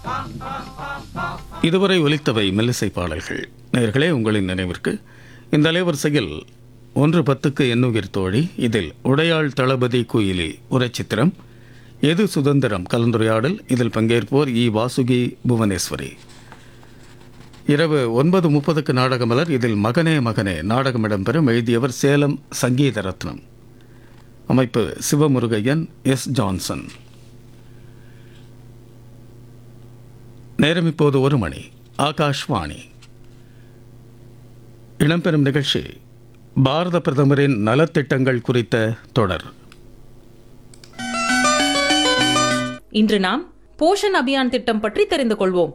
இதுவரை ஒலித்தவை மெல்லிசை பாடல்கள். நேயர்களே, உங்களின் நினைவிற்கு இந்த அலைவரிசையில் 1:10க்கு எண்ணுயிர் தோழி, இதில் உடையாள் தளபதி குயிலி உரைச்சித்திரம் எது சுதந்திரம் கலந்துரையாடல். இதில் பங்கேற்போர் இ. வாசுகி, புவனேஸ்வரி. இரவு 9:30க்கு நாடகமலர், இதில் மகனே மகனே நாடகம் இடம்பெறும். எழுதியவர் சேலம் சங்கீத ரத்னம். அமைப்பு சிவமுருகையன், எஸ். ஜான்சன். நேரம் இப்போது 1 மணி. ஆகாஷ்வாணி. இடம்பெறும் நிகழ்ச்சி பாரத பிரதமரின் நலத்திட்டங்கள் குறித்த தொடர். இன்று நாம் போஷன் அபியான் திட்டம் பற்றி தெரிந்து கொள்வோம்.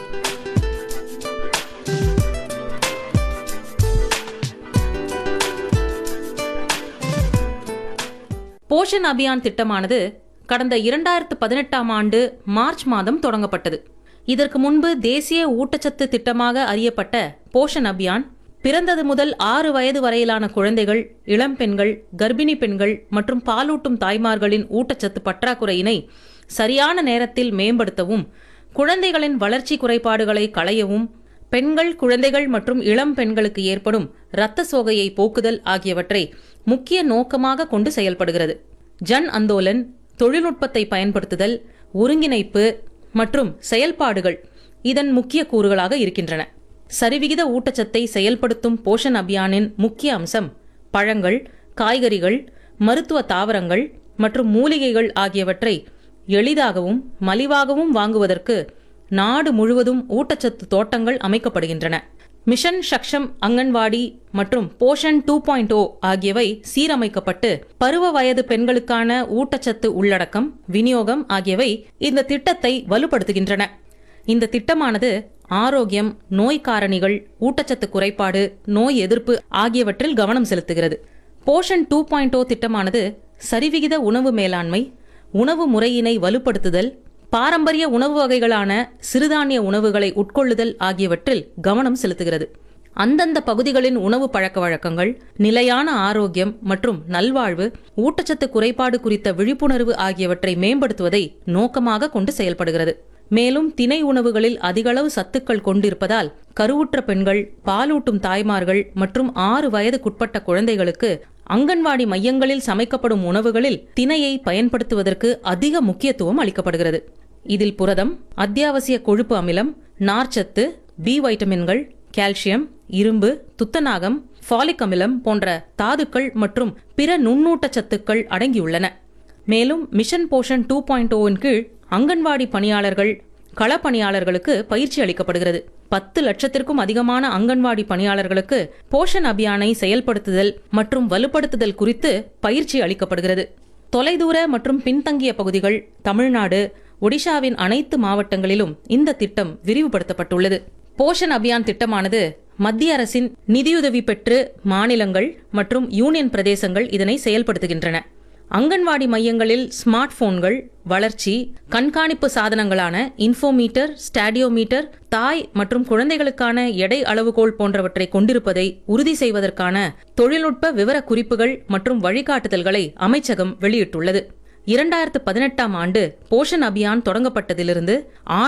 போஷன் அபியான் திட்டமானது கடந்த 2018ஆம் ஆண்டு மார்ச் மாதம் தொடங்கப்பட்டது. இதற்கு முன்பு தேசிய ஊட்டச்சத்து திட்டமாக அறியப்பட்ட போஷன் அபியான் பிறந்தது முதல் 6 வயது வரையிலான குழந்தைகள், இளம் பெண்கள், கர்ப்பிணி பெண்கள் மற்றும் பாலூட்டும் தாய்மார்களின் ஊட்டச்சத்து பற்றாக்குறையினை சரியான நேரத்தில் மேம்படுத்தவும், குழந்தைகளின் வளர்ச்சி குறைபாடுகளை களையவும், பெண்கள், குழந்தைகள் மற்றும் இளம் பெண்களுக்கு ஏற்படும் இரத்த சோகையை போக்குதல் ஆகியவற்றை முக்கிய நோக்கமாக கொண்டு செயல்படுகிறது. ஜன் அந்தோலன், தொழில்நுட்பத்தை பயன்படுத்துதல், ஒருங்கிணைப்பு மற்றும் செயல்பாடுகள் இதன் முக்கிய கூறுகளாக இருக்கின்றன. சரிவிகித ஊட்டச்சத்தை செயல்படுத்தும் போஷன் அபியானின் முக்கிய அம்சம் பழங்கள், காய்கறிகள், மருத்துவ தாவரங்கள் மற்றும் மூலிகைகள் ஆகியவற்றை எளிதாகவும் மலிவாகவும் வாங்குவதற்கு நாடு முழுவதும் ஊட்டச்சத்து தோட்டங்கள் அமைக்கப்படுகின்றன. மிஷன் சக்ஷம் அங்கன்வாடி மற்றும் போஷன் 2.0 ஆகியவை சீரமைக்கப்பட்டு பருவ வயது பெண்களுக்கான ஊட்டச்சத்து உள்ளடக்கம், விநியோகம் ஆகியவை இந்த திட்டத்தை வலுப்படுத்துகின்றன. இந்த திட்டமானது ஆரோக்கியம், நோய் காரணிகள், ஊட்டச்சத்து குறைபாடு, நோய் எதிர்ப்பு ஆகியவற்றில் கவனம் செலுத்துகிறது. போஷன் 2.0 திட்டமானது சரிவிகித உணவு மேலாண்மை, உணவு முறையினை வலுப்படுத்துதல், பாரம்பரிய உணவு வகைகளான சிறுதானிய உணவுகளை உட்கொள்ளுதல் ஆகியவற்றில் கவனம் செலுத்துகிறது. அந்தந்த பகுதிகளின் உணவு பழக்க வழக்கங்கள், நிலையான ஆரோக்கியம் மற்றும் நல்வாழ்வு, ஊட்டச்சத்து குறைபாடு குறித்த விழிப்புணர்வு ஆகியவற்றை மேம்படுத்துவதை நோக்கமாக கொண்டு செயல்படுகிறது. மேலும் திணை உணவுகளில் அதிகளவு சத்துக்கள் கொண்டிருப்பதால் கருவுற்ற பெண்கள், பாலூட்டும் தாய்மார்கள் மற்றும் 6 வயதுக்குட்பட்ட குழந்தைகளுக்கு அங்கன்வாடி மையங்களில் சமைக்கப்படும் உணவுகளில் திணையை பயன்படுத்துவதற்கு அதிக முக்கியத்துவம் அளிக்கப்படுகிறது. இதில் புரதம், அத்தியாவசிய கொழுப்பு அமிலம், நார்ச்சத்து, பி வைட்டமின்கள், கால்சியம், இரும்பு, துத்தநாகம், ஃபாலிக் அமிலம் போன்ற தாதுக்கள் மற்றும் பிற நுண்ணூட்டச்சத்துக்கள் அடங்கியுள்ளன. மேலும் மிஷன் போஷன் 2.0 கீழ் அங்கன்வாடி பணியாளர்கள், களப்பணியாளர்களுக்கு பயிற்சி அளிக்கப்படுகிறது. 10 லட்சத்திற்கும் அதிகமான அங்கன்வாடி பணியாளர்களுக்கு போஷன் அபியானை செயல்படுத்துதல் மற்றும் வலுப்படுத்துதல் குறித்து பயிற்சி அளிக்கப்படுகிறது. தொலைதூர மற்றும் பின்தங்கிய பகுதிகள், தமிழ்நாடு, ஒடிஷாவின் அனைத்து மாவட்டங்களிலும் இந்த திட்டம் விரிவுபடுத்தப்பட்டுள்ளது. போஷன் அபியான் திட்டமானது மத்திய அரசின் நிதியுதவி பெற்று மாநிலங்கள் மற்றும் யூனியன் பிரதேசங்கள் இதனை செயல்படுத்துகின்றன. அங்கன்வாடி மையங்களில் ஸ்மார்ட் போன்கள், வளர்ச்சி கண்காணிப்பு சாதனங்களான இன்ஃபோமீட்டர், ஸ்டாடியோமீட்டர், தாய் மற்றும் குழந்தைகளுக்கான எடை அளவுகோல் போன்றவற்றை கொண்டிருப்பதை உறுதி செய்வதற்கான தொழில்நுட்ப விவர குறிப்புகள் மற்றும் வழிகாட்டுதல்களை அமைச்சகம் வெளியிட்டுள்ளது. 2018ஆம் ஆண்டு போஷன் அபியான் தொடங்கப்பட்டதிலிருந்து